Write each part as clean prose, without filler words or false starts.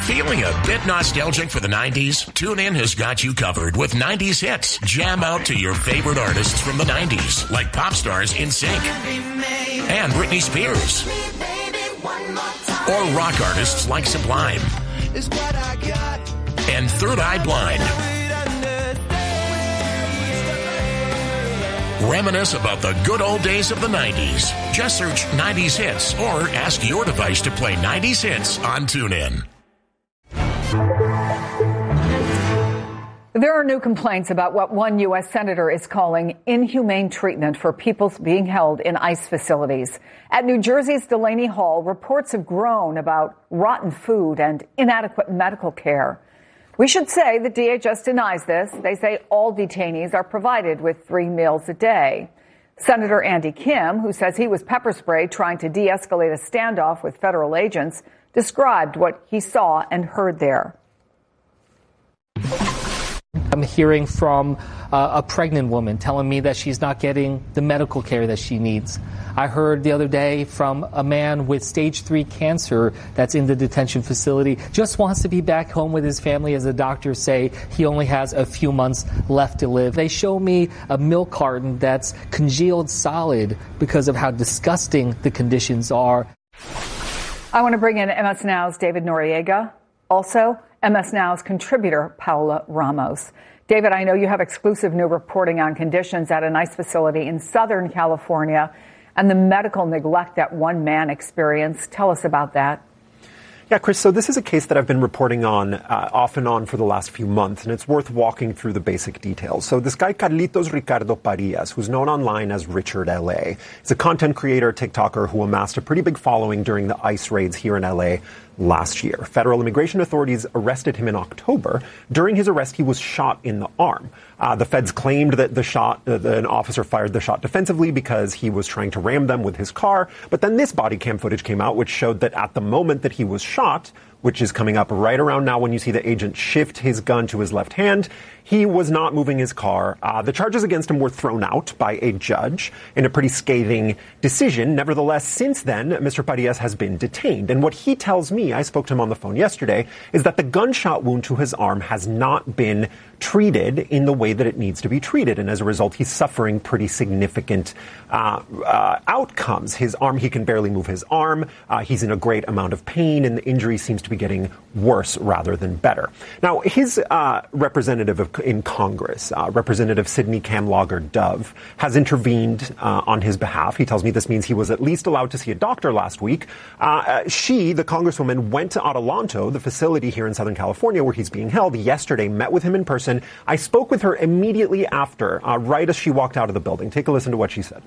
Feeling a bit nostalgic for the 90s? TuneIn has got you covered with 90s hits. Jam out to your favorite artists from the 90s, like pop stars NSYNC and Britney Spears. Or rock artists like Sublime and Third Eye Blind. Reminisce about the good old days of the 90s. Just search 90s hits or ask your device to play 90s hits on TuneIn. There are new complaints about what one U.S. senator is calling inhumane treatment for people being held in ICE facilities. At New Jersey's Delaney Hall, reports have grown about rotten food and inadequate medical care. We should say the DHS denies this. They say all detainees are provided with 3 meals a day. Senator Andy Kim, who says he was pepper sprayed trying to de-escalate a standoff with federal agents, described what he saw and heard there. I'm hearing from a pregnant woman telling me that she's not getting the medical care that she needs. I heard the other day from a man with stage 3 cancer that's in the detention facility, just wants to be back home with his family, as the doctors say he only has a few months left to live. They show me a milk carton that's congealed solid because of how disgusting the conditions are. I want to bring in MS Now's David Noriega. Also, MS Now's contributor, Paola Ramos. David, I know you have exclusive new reporting on conditions at an ICE facility in Southern California and the medical neglect that one man experienced. Tell us about that. Yeah, Chris, so this is a case that I've been reporting on off and on for the last few months, and it's worth walking through the basic details. So this guy, Carlitos Ricardo Parias, who's known online as Richard L.A., is a content creator, TikToker, who amassed a pretty big following during the ICE raids here in L.A. last year. Federal immigration authorities arrested him in October. During his arrest, he was shot in the arm. The feds claimed that an officer fired the shot defensively because he was trying to ram them with his car. But then this body cam footage came out, which showed that at the moment that he was shot, which is coming up right around now when you see the agent shift his gun to his left hand, he was not moving his car. The charges against him were thrown out by a judge in a pretty scathing decision. Nevertheless, since then, Mr. Parias has been detained. And what he tells me, I spoke to him on the phone yesterday, is that the gunshot wound to his arm has not been treated in the way that it needs to be treated. And as a result, he's suffering pretty significant outcomes. His arm, he can barely move his arm. He's in a great amount of pain, and the injury seems to be getting worse rather than better. Now, his representative in Congress, Representative Sidney Kamlager Dove, has intervened on his behalf. He tells me this means he was at least allowed to see a doctor last week. She, the congresswoman, went to Adelanto, the facility here in Southern California where he's being held, yesterday, met with him in person. I spoke with her immediately after, right as she walked out of the building. Take a listen to what she said.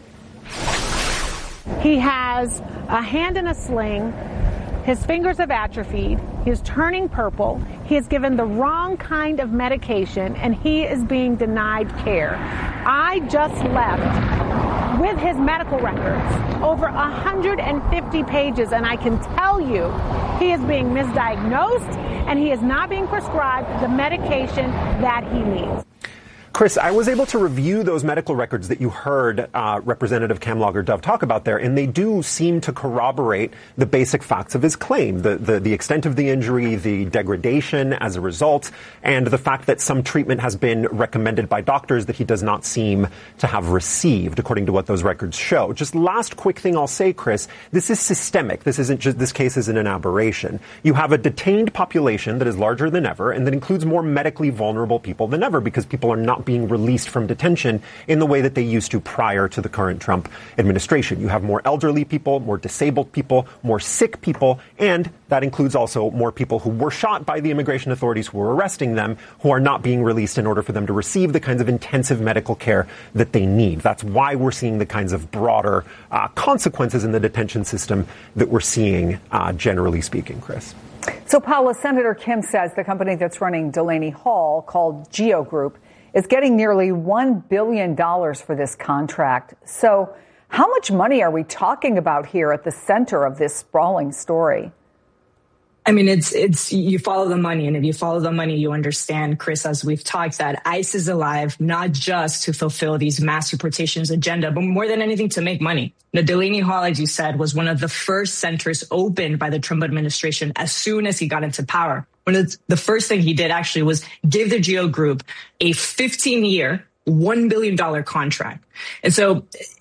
He has a hand in a sling. His fingers have atrophied. He's turning purple. He is given the wrong kind of medication, and he is being denied care. I just left with his medical records, over 150 pages, and I can tell you he is being misdiagnosed, and he is not being prescribed the medication that he needs. Chris, I was able to review those medical records that you heard Representative Kamlager Dove talk about there, and they do seem to corroborate the basic facts of his claim, the extent of the injury, the degradation as a result, and the fact that some treatment has been recommended by doctors that he does not seem to have received, according to what those records show. Just last quick thing I'll say, Chris, this is systemic. This case isn't an aberration. You have a detained population that is larger than ever, and that includes more medically vulnerable people than ever because people are not being released from detention in the way that they used to prior to the current Trump administration. You have more elderly people, more disabled people, more sick people, and that includes also more people who were shot by the immigration authorities who were arresting them, who are not being released in order for them to receive the kinds of intensive medical care that they need. That's why we're seeing the kinds of broader consequences in the detention system that we're seeing, generally speaking, Chris. So, Paula, Senator Kim says the company that's running Delaney Hall, called Geo Group, is getting nearly $1 billion for this contract. So how much money are we talking about here at the center of this sprawling story? I mean, it's you follow the money. And if you follow the money, you understand, Chris, as we've talked, that ICE is alive, not just to fulfill these mass deportations agenda, but more than anything to make money. The Delaney Hall, as you said, was one of the first centers opened by the Trump administration as soon as he got into power. One of the first thing he did actually was give the GEO Group a 15-year, $1 billion contract. And so,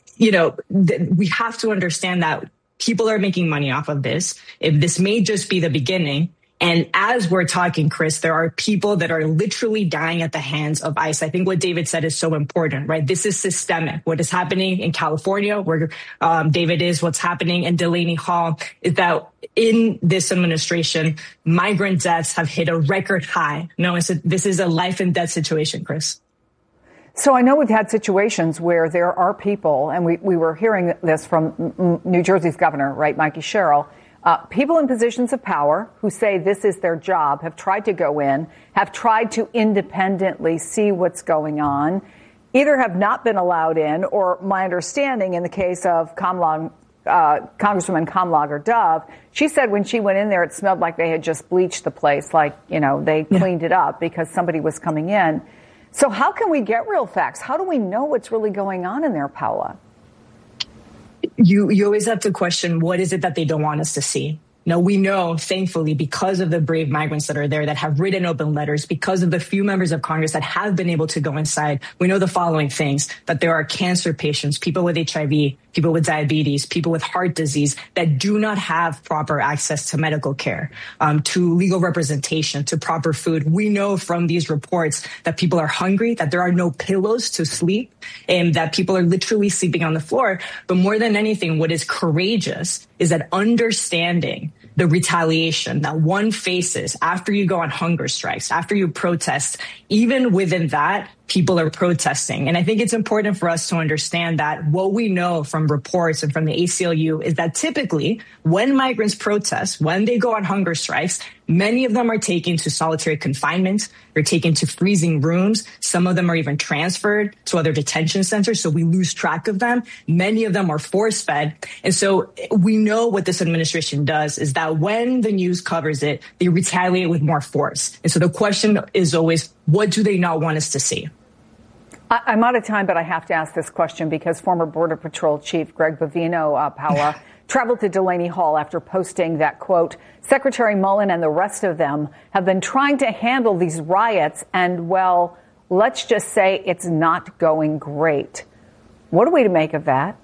we have to understand that people are making money off of this. If this may just be the beginning. And as we're talking, Chris, there are people that are literally dying at the hands of ICE. I think what David said is so important, right? This is systemic. What is happening in California, where David is, what's happening in Delaney Hall, is that in this administration, migrant deaths have hit a record high. No, this is a life and death situation, Chris. So I know we've had situations where there are people, and we were hearing this from New Jersey's governor, right, Mikey Sherrill, people in positions of power who say this is their job, have tried to go in, have tried to independently see what's going on, either have not been allowed in, or my understanding in the case of Congresswoman Kamlager Dove, she said when she went in there, it smelled like they had just bleached the place, like, they cleaned it up because somebody was coming in. So how can we get real facts? How do we know what's really going on in there, Paola? You always have to question, what is it that they don't want us to see? Now, we know, thankfully, because of the brave migrants that are there that have written open letters, because of the few members of Congress that have been able to go inside, we know the following things, that there are cancer patients, people with HIV, people with diabetes, people with heart disease that do not have proper access to medical care, to legal representation, to proper food. We know from these reports that people are hungry, that there are no pillows to sleep, and that people are literally sleeping on the floor. But more than anything, what is courageous is that understanding the retaliation that one faces after you go on hunger strikes, after you protest, even within that, people are protesting. And I think it's important for us to understand that what we know from reports and from the ACLU is that typically when migrants protest, when they go on hunger strikes, many of them are taken to solitary confinement. They're taken to freezing rooms. Some of them are even transferred to other detention centers, so we lose track of them. Many of them are force-fed. And so we know what this administration does is that when the news covers it, they retaliate with more force. And so the question is always, what do they not want us to see? I'm out of time, but I have to ask this question because former Border Patrol Chief Greg Bovino, Paola, traveled to Delaney Hall after posting that, quote, Secretary Mullen and the rest of them have been trying to handle these riots, and, well, let's just say it's not going great. What are we to make of that?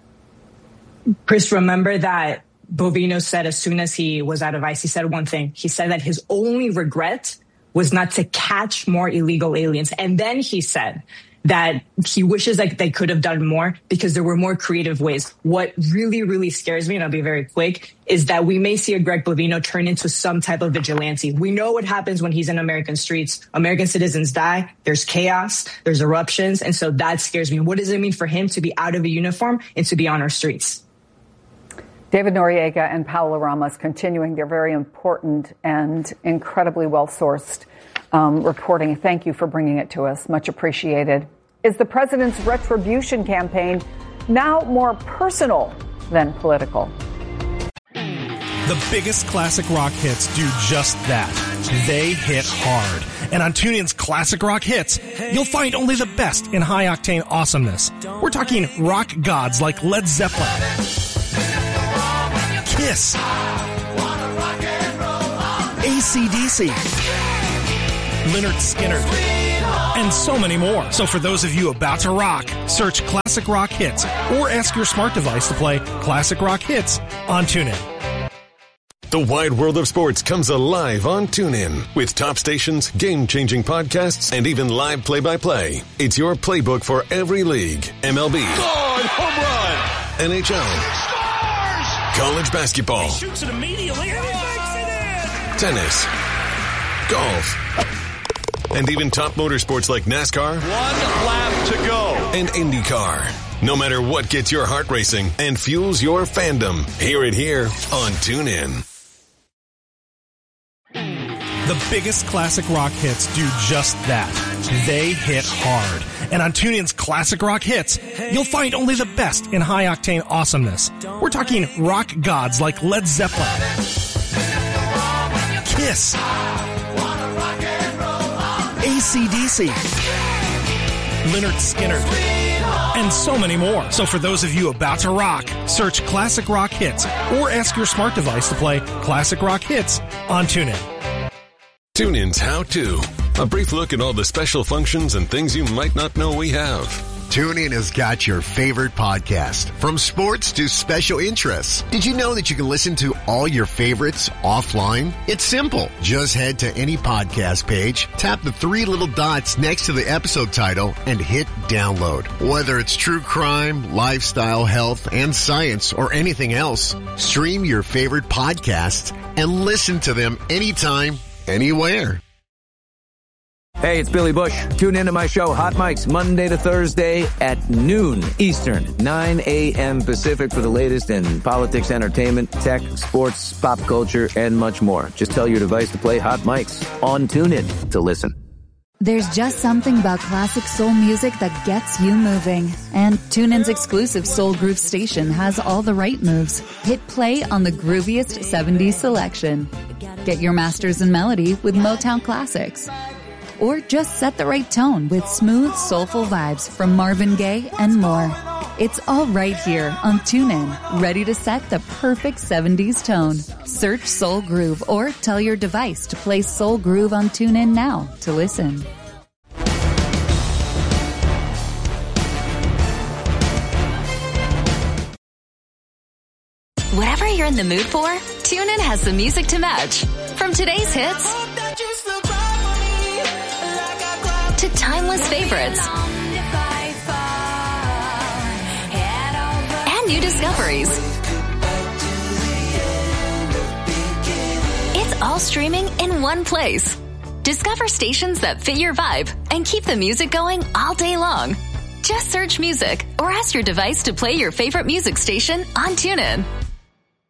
Chris, remember that Bovino said as soon as he was out of ICE, he said one thing. He said that his only regret was not to catch more illegal aliens. And then he said that he wishes like they could have done more because there were more creative ways. What really, really scares me, and I'll be very quick, is that we may see a Greg Bovino turn into some type of vigilante. We know what happens when he's in American streets. American citizens die. There's chaos. There's eruptions. And so that scares me. What does it mean for him to be out of a uniform and to be on our streets? David Noriega and Paola Ramos continuing their very important and incredibly well-sourced reporting. Thank you for bringing it to us. Much appreciated. Is the president's retribution campaign now more personal than political? The biggest classic rock hits do just that. They hit hard. And on TuneIn's Classic Rock Hits, you'll find only the best in high-octane awesomeness. We're talking rock gods like Led Zeppelin, Kiss, AC/DC, Lynyrd Skynyrd, and so many more. So for those of you about to rock, search Classic Rock Hits or ask your smart device to play Classic Rock Hits on TuneIn. The wide world of sports comes alive on TuneIn with top stations, game-changing podcasts, and even live play-by-play. It's your playbook for every league. MLB, home run, NHL, college basketball, he shoots it immediately, and he makes it in! Tennis, golf, and even top motorsports like NASCAR. 1 lap to go. And IndyCar. No matter what gets your heart racing and fuels your fandom, hear it here on TuneIn. The biggest classic rock hits do just that. They hit hard. And on TuneIn's Classic Rock Hits, you'll find only the best in high-octane awesomeness. We're talking rock gods like Led Zeppelin, Kiss, AC/DC, Lynyrd Skynyrd, and so many more. So for those of you about to rock, search Classic Rock Hits or ask your smart device to play Classic Rock Hits on TuneIn. TuneIn's How To. A brief look at all the special functions and things you might not know we have. TuneIn has got your favorite podcast, from sports to special interests. Did you know that you can listen to all your favorites offline? It's simple. Just head to any podcast page, tap the 3 little dots next to the episode title, and hit download. Whether it's true crime, lifestyle, health, and science, or anything else, stream your favorite podcasts and listen to them anytime, anywhere. Hey, it's Billy Bush. Tune into my show, Hot Mics, Monday to Thursday at noon Eastern, 9 a.m. Pacific for the latest in politics, entertainment, tech, sports, pop culture, and much more. Just tell your device to play Hot Mics on TuneIn to listen. There's just something about classic soul music that gets you moving. And TuneIn's exclusive Soul Groove station has all the right moves. Hit play on the grooviest 70s selection. Get your masters in melody with Motown classics. Or just set the right tone with smooth, soulful vibes from Marvin Gaye and more. It's all right here on TuneIn, ready to set the perfect 70s tone. Search Soul Groove or tell your device to play Soul Groove on TuneIn now to listen. Whatever you're in the mood for, TuneIn has the music to match. From today's hits to timeless favorites and new discoveries. It's all streaming in one place. Discover stations that fit your vibe and keep the music going all day long. Just search music or ask your device to play your favorite music station on TuneIn.